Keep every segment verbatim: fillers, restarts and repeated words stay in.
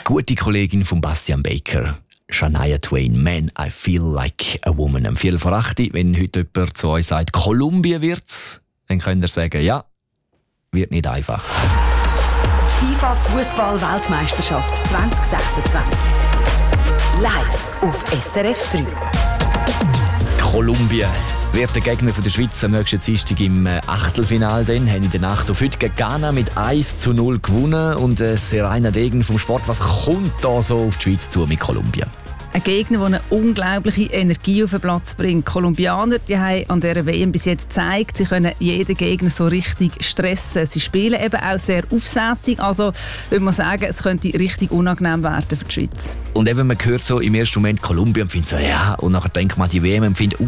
gute Kollegin von Bastian Baker, Shania Twain, «Man, I feel like a woman». Am Viertel vor acht, wenn heute jemand zu euch sagt, Kolumbien wird's, dann könnt ihr sagen, ja, wird nicht einfach. Die FIFA-Fußball-Weltmeisterschaft zwanzig sechsundzwanzig. Live auf S R F drei. Kolumbien wird der Gegner von der Schweiz am nächsten Dienstag im Achtelfinale. Dann haben in der Nacht auf heute gegen Ghana mit eins zu null gewonnen. Und äh, Seraina Degen vom Sport, was kommt da so auf die Schweiz zu mit Kolumbien? Ein Gegner, der eine unglaubliche Energie auf den Platz bringt. Die Kolumbianer die haben an dieser W M bis jetzt gezeigt, sie können jeden Gegner so richtig stressen. Sie spielen eben auch sehr aufsässig. Also würde man sagen, es könnte richtig unangenehm werden für die Schweiz. Und eben, man hört so im ersten Moment Kolumbien und findet so, ja, und nachher denkt man die W M und findet, uh,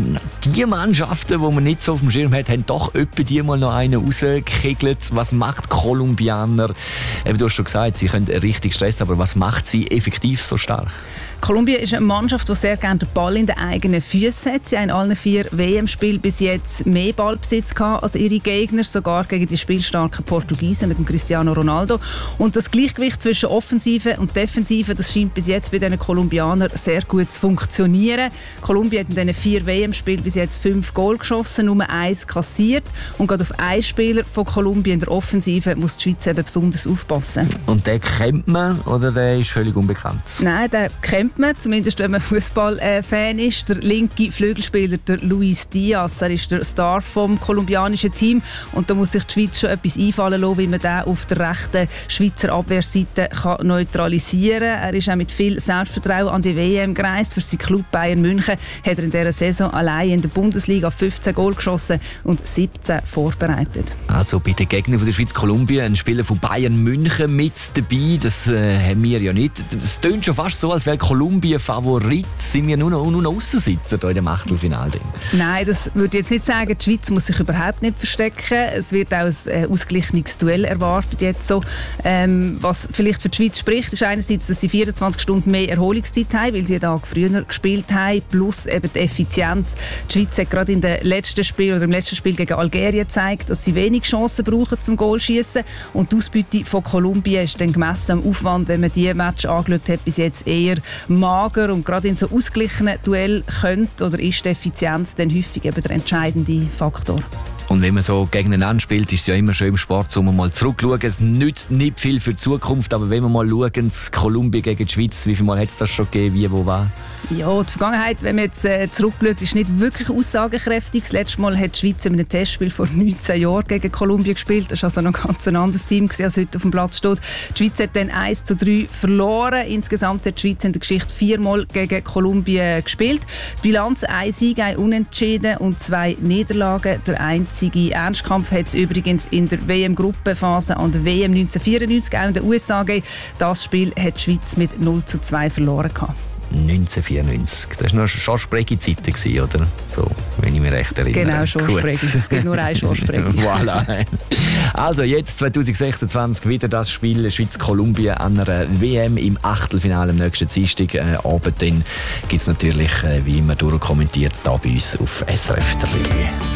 die Mannschaften, die man nicht so auf dem Schirm hat, haben doch etwa die mal noch einen rausgekegelt. Was macht die Kolumbianer? Eben, du hast schon gesagt, sie können richtig stressen, aber was macht sie effektiv so stark? Kolumbien ist eine Mannschaft, die sehr gerne den Ball in den eigenen Füßen hat. Sie haben in allen vier W M-Spielen bis jetzt mehr Ballbesitz gehabt als ihre Gegner, sogar gegen die spielstarken Portugiesen mit dem Cristiano Ronaldo. Und das Gleichgewicht zwischen Offensive und Defensive, das scheint bis jetzt bei den Kolumbianern sehr gut zu funktionieren. Kolumbien hat in diesen vier W M-Spielen bis jetzt fünf Goal geschossen, nur eins kassiert. Und gerade auf einen Spieler von Kolumbien in der Offensive muss die Schweiz eben besonders aufpassen. Und den kennt man oder der ist völlig unbekannt? Nein, den kennt man, zumindest wenn man Fußballfan ist. Der linke Flügelspieler, der Luis Diaz, er ist der Star vom kolumbianischen Team. Und da muss sich die Schweiz schon etwas einfallen lassen, wie man den auf der rechten Schweizer Abwehrseite kann neutralisieren kann. Er ist auch mit viel Selbstvertrauen an die W M gereist. Für seinen Club Bayern München hat er in dieser Saison allein in der Bundesliga fünfzehn Goal geschossen und siebzehn vorbereitet. Also bei den Gegnern der Schweiz, Kolumbien, ein Spieler von Bayern München mit dabei. Das äh, haben wir ja nicht. Es klingt schon fast so, als wäre Kolumbien Favorit. Sind wir nur noch, nur noch Aussensitzer hier in dem Achtelfinale? Nein, das würde ich jetzt nicht sagen. Die Schweiz muss sich überhaupt nicht verstecken. Es wird auch ein äh, ausgeglichenes Duell erwartet jetzt so. Ähm, was vielleicht für die Schweiz spricht, ist einerseits, dass sie vierundzwanzig Stunden mehr Erholungszeit haben, weil sie einen Tag früher gespielt haben, plus eben die Effizienz. Die Schweiz hat gerade in den letzten Spiel oder im letzten Spiel gegen Algerien gezeigt, dass sie wenig Chancen brauchen zum Goalschießen. Und die Ausbeute von Kolumbien ist dann gemessen am Aufwand, wenn man diese Match angeschaut hat, bis jetzt eher mager. Und gerade in so ausgeglichenen Duell könnte oder ist die Effizienz dann häufig eben der entscheidende Faktor. Und wenn man so gegeneinander spielt, ist es ja immer schön im Sport, um mal zurückzuschauen. Es nützt nicht viel für die Zukunft, aber wenn wir mal schauen, Kolumbien gegen die Schweiz, wie viel Mal hat es das schon gegeben, wie, wo, war? Ja, die Vergangenheit, wenn man jetzt äh, zurückschaut, ist nicht wirklich aussagekräftig. Das letzte Mal hat die Schweiz in einem Testspiel vor neunzehn Jahren gegen Kolumbien gespielt. Das war also noch ganz ein anderes Team, als heute auf dem Platz steht. Die Schweiz hat dann eins zu drei verloren. Insgesamt hat die Schweiz in der Geschichte viermal gegen Kolumbien gespielt. Die Bilanz: ein Sieg, ein Unentschieden und zwei Niederlagen. Der einzige Ernstkampf hat es übrigens in der W M-Gruppenphase an der W M neunzehnhundertvierundneunzig auch in den U S A gegeben. Das Spiel hat die Schweiz mit null zu zwei verloren gehabt. neunzehnhundertvierundneunzig. Das war noch Schorsprägi-Zeiten, oder? So, wenn ich mich recht erinnere. Genau, Schorsprägi. Es gibt nur ein Schorsprägi. Voilà. Also jetzt zwanzig sechsundzwanzig wieder das Spiel Schweiz-Kolumbien an einer W M im Achtelfinale am nächsten Dienstag. Äh, Abend dann gibt es natürlich, äh, wie immer durchkommentiert, hier bei uns auf S R F drei.